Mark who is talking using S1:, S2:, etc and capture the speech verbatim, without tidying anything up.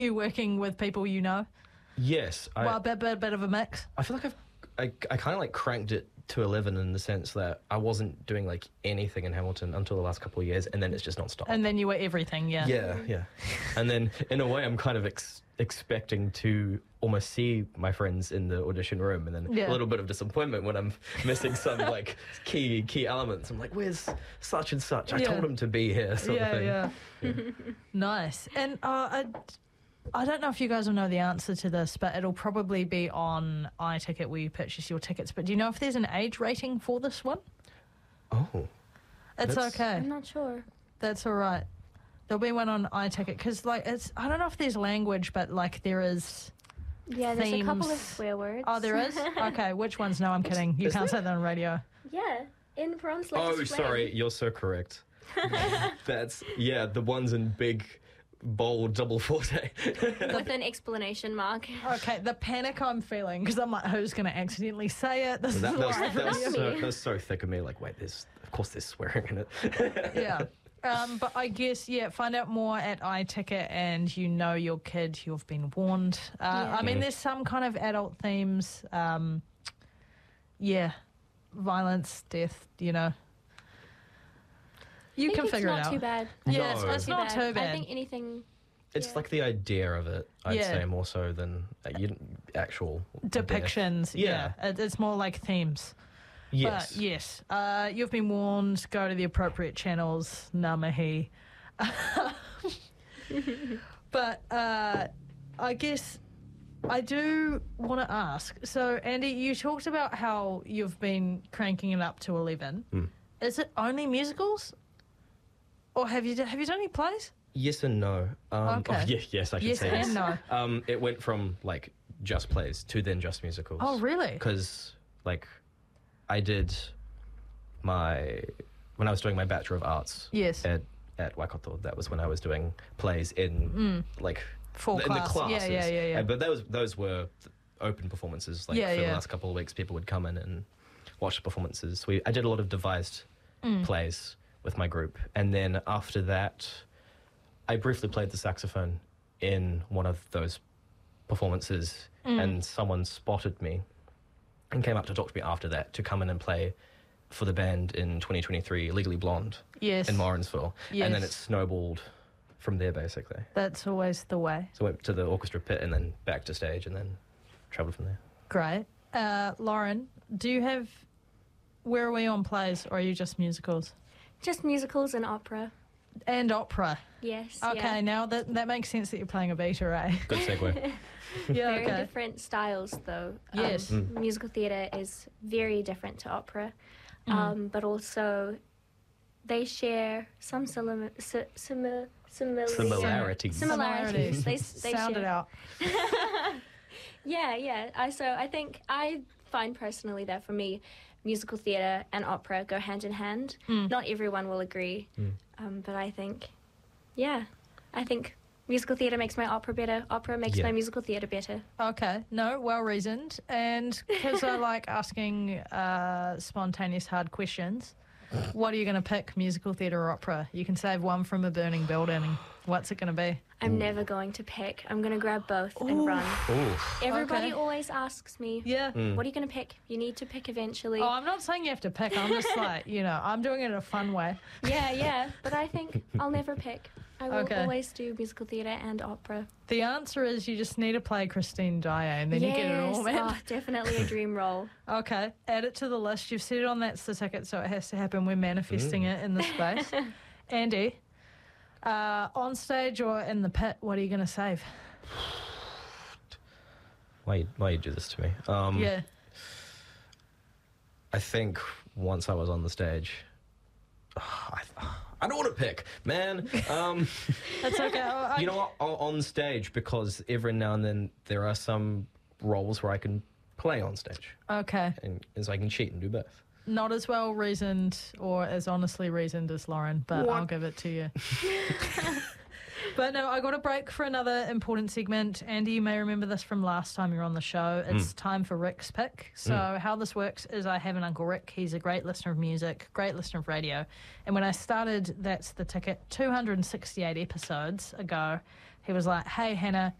S1: you working with people you know?
S2: Yes. I,
S1: Well, a bit, bit, bit of a mix.
S2: I feel like I've I, I kind of like cranked it to eleven in the sense that I wasn't doing like anything in Hamilton until the last couple of years, and then it's just non-stop.
S1: And then you were everything, yeah.
S2: Yeah, yeah. And then in a way I'm kind of ex- expecting to almost see my friends in the audition room, and then
S1: Yeah.
S2: a little bit of disappointment when I'm missing some like key key elements. I'm like, where's such and such? I
S1: Yeah.
S2: told him to be here, sort
S1: yeah,
S2: of thing.
S1: yeah,
S2: Yeah.
S1: Nice. And uh, I, I don't know if you guys will know the answer to this, but it'll probably be on iTicket where you purchase your tickets. But do you know if there's an age rating for this one?
S2: Oh.
S1: It's
S2: That's-
S1: okay.
S3: I'm not sure.
S1: That's all right. There'll be one on iTicket because, like, it's I don't know if there's language, but like there is.
S3: Yeah, there's a couple of
S1: Themes.
S3: swear words.
S1: Oh, there is. Okay, which ones? No, I'm kidding. You
S2: Is
S1: can't
S2: there?
S1: say that on radio.
S3: Yeah, in Bronze Lake.
S2: Oh, sorry, you're so correct. That's yeah, the ones in big, bold, double forte.
S3: With an explanation mark.
S1: Okay, the panic I'm feeling because I'm like, who's going to accidentally say it? This
S2: that,
S1: is
S2: that was,
S1: live
S2: that, was
S1: radio.
S2: so, that was so thick of me. Like, wait, there's of course there's swearing in it.
S1: Yeah. Um, but I guess, yeah, find out more at iTicket and you know your kid, you've been warned. Uh,
S3: Yeah.
S1: I mean,
S2: Mm.
S1: there's some kind of adult themes. Um, yeah, violence, death, you know. You
S3: I think
S1: can
S3: it's
S1: figure
S3: not
S1: it out.
S3: too bad.
S1: Yeah,
S2: No.
S1: it's, it's not too bad.
S3: I think anything.
S2: It's
S3: Yeah.
S2: like the idea of it, I'd
S1: Yeah.
S2: say, more so than uh, you, actual death.
S1: Depictions, yeah.
S2: Yeah.
S1: It, it's more like themes.
S2: Yes.
S1: But yes, uh, you've been warned. Go to the appropriate channels. Ngā mihi. But uh, I guess I do want to ask. So, Andy, you talked about how you've been cranking it up to eleven.
S2: Hmm.
S1: Is it only musicals, or have you have you done any plays?
S2: Yes and no. Um,
S1: Okay.
S2: Oh, yeah, yes, I should
S1: Yes
S2: say
S1: and
S2: yes.
S1: no.
S2: Um, it went from like just plays to then just musicals.
S1: Oh, really?
S2: Because like I did my when I was doing my Bachelor of Arts
S1: Yes.
S2: at at Waikato. That was when I was doing plays in like
S1: Full
S2: in
S1: class.
S2: the classes.
S1: Yeah, yeah, yeah, yeah.
S2: And- but those those were open performances. Like
S1: Yeah,
S2: for
S1: yeah.
S2: the last couple of weeks, people would come in and watch the performances. We I did a lot of devised
S1: Mm.
S2: plays with my group, and then after that, I briefly played the saxophone in one of those performances,
S1: Mm.
S2: and someone spotted me and came up to talk to me after that to come in and play for the band in twenty twenty-three, Legally Blonde,
S1: Yes.
S2: in Morrinsville. And then
S1: Yes.
S2: it snowballed from there, basically.
S1: That's always the way.
S2: So I went to the orchestra pit and then back to stage and then travelled from there.
S1: Great. Uh, Lauren, do you have... Where are we on plays, or are you just musicals?
S3: Just musicals and opera.
S1: And opera.
S3: Yes.
S1: Okay,
S3: Yeah.
S1: now that that makes sense that you're playing a beta, eh?
S2: Good segue.
S1: Yeah,
S3: Very
S1: okay.
S3: different styles, though.
S1: Yes.
S3: Um,
S2: Mm.
S3: Musical theatre is very different to opera,
S1: Mm.
S3: um, but also they share some simi- si- simi- simil-
S2: Similarities.
S3: Similarities. They, s- they
S1: Sound
S3: share.
S1: it out.
S3: Yeah, yeah. I so I think I find personally that for me, musical theatre and opera go hand in hand.
S1: Mm.
S3: Not everyone will agree,
S2: Mm.
S3: um, but I think, yeah, I think musical theatre makes my opera better. Opera makes
S2: Yeah.
S3: my musical theatre better.
S1: Okay, no, well reasoned. And because I like asking uh, spontaneous hard questions, what are you going to pick, musical theatre or opera? You can save one from a burning building. What's it going to be?
S3: I'm never going to pick. I'm going to grab both and run.
S2: Ooh.
S3: Everybody
S1: Okay.
S3: always asks me,
S1: Yeah.
S2: Mm.
S3: what are you going to pick? You need to pick eventually.
S1: Oh, I'm not saying you have to pick. I'm just like, you know, I'm doing it in a fun way.
S3: Yeah, yeah. But I think I'll never pick. I will
S1: Okay.
S3: always do musical theatre and opera.
S1: The answer is you just need to play Christine Daae and then you get it all,
S3: Yes.
S1: man.
S3: Oh, definitely a dream role.
S1: Okay, add it to the list. You've said it on That's the Ticket, so it has to happen. We're manifesting
S2: Mm.
S1: it in the space. Andy, uh, on stage or in the pit, what are you going to save?
S2: Why you, why you do this to me? Um,
S1: yeah.
S2: I think once I was on the stage, I, I don't want to pick, man. Um,
S1: That's okay. Oh, I-
S2: you know what? On on stage, because every now and then there are some roles where I can play on stage,
S1: Okay.
S2: and, and so I can cheat and do both.
S1: Not as well reasoned or as honestly reasoned as Lauren, but
S2: What?
S1: I'll give it to you. But no, I got a break for another important segment. Andy, you may remember this from last time you were on the show. It's time for Rick's Pick. So how this works is I have an Uncle Rick. He's a great listener of music, great listener of radio. And when I started That's the Ticket two hundred sixty-eight episodes ago, he he was like, "Hey, Hannah,